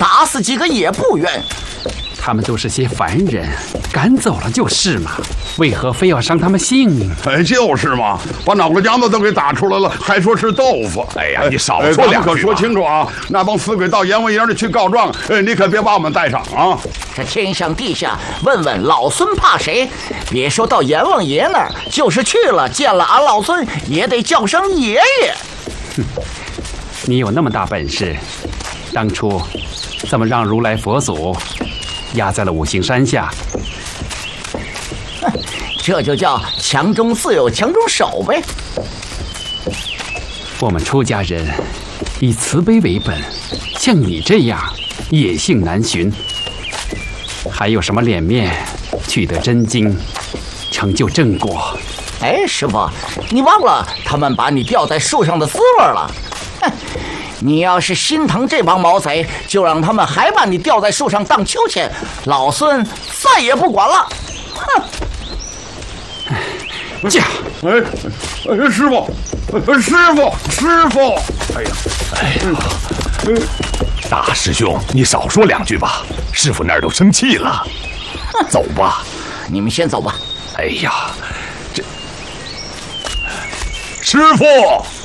打死几个也不冤。 他们都是些凡人，赶走了就是嘛，为何非要伤他们性命？ 哎，就是嘛，把脑壳浆子都给打出来了，还说是豆腐。 哎呀，你少说两句吧。 可说清楚啊！那帮死鬼到阎王爷那去告状，你可别把我们带上啊！ 这天上地下，问问老孙怕谁？别说到阎王爷那儿，就是去了见了俺老孙，也得叫声爷爷。 哼，你有那么大本事，当初怎么让如来佛祖压在了五行山下？ 这就叫强中自有强中手呗。 我们出家人以慈悲为本，像你这样野性难寻，还有什么脸面取得真经，成就正果？ 哎，师傅，你忘了他们把你吊在树上的滋味了？哼！你要是心疼这帮毛贼，就让他们还把你吊在树上荡秋千，老孙再也不管了。哼！ 驾！ 师傅，师傅！哎呀， 大师兄，你少说两句吧，师傅那儿都生气了。走吧， 你们先走吧。 哎呀，这师傅。